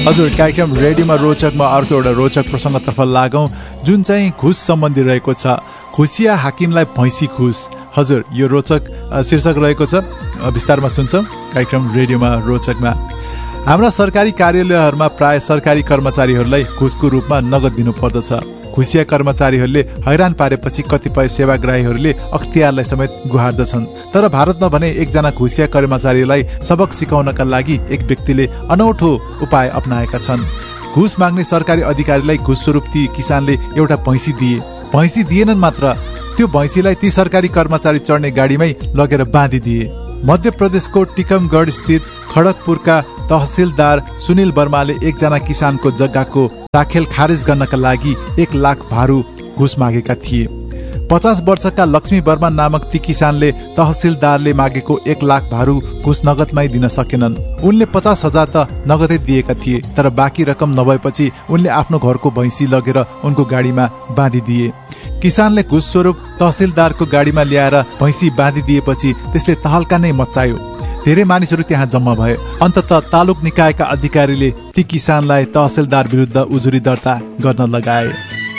हजुर, कार्यक्रम रेडियोमा रोचकमा अर्को एउटा रोचक प्रसङ्गतर्फ लागौँ, जुन चाहिँ घुस सम्बन्धी रहेको छ। खुसिया हाकिमलाई भैँसी खुस। हजुर, यो रोचक शीर्षक रहेको छ, विस्तारमा सुन्छौँ कार्यक्रम रेडियोमा रोचकमा। हाम्रा सरकारी कार्यालयहरूमा प्राय सरकारी कर्मचारीहरूलाई घुसको रूपमा नगद दिनु पर्दछ। खुसिया कर्मचारीहरूले हैरान पारेपछि कतिपय सेवाग्राहीहरूले अख्तियारलाई समेत गुहार्दछन्। तर भारतमा भने एकजना खुसिया कर्मचारीलाई सबक सिकाउनका लागि एक व्यक्तिले अनौठो उपाय अपनाएका छन्। घुस माग्ने सरकारी अधिकारीलाई घुस स्वरूप ती किसानले एउटा भैँसी दिए। भैँसी दिएनन् मात्र, त्यो भैँसीलाई ती सरकारी कर्मचारी चढ्ने गाडीमै लगेर बाँधिदिए। मध्य प्रदेशको टिकमगढ स्थित खडगपुरका तहसिलदार सुनिल वर्माले एकजना किसानको जग्गाको दाखेल खारेज गर्नका लागि 1 लाख भारु घुस मागेका थिए। 50 वर्षका लक्ष्मी वर्मा नामक ती किसानले तहसिलदारले मागेको 1 लाख भारु घुस नगदमै दिन सकेनन्। उनले 50,000 त नगदै दिएका थिए, तर बाँकी रकम नभएपछि उनले आफ्नो घरको भैँसी लगेर उनको गाडीमा बाँधिदिए। किसानले घुस स्वरूप तहसिलदारको गाडीमा ल्याएर भैँसी बाँधिदिएपछि त्यसले तहल्का नै मच्चायो। धेरै मानिसहरू त्यहाँ जम्मा भए। अन्ततः तालुक निकायका अधिकारीले ती किसानलाई तहसिलदार विरुद्ध उजुरी दर्ता गर्न लगाए।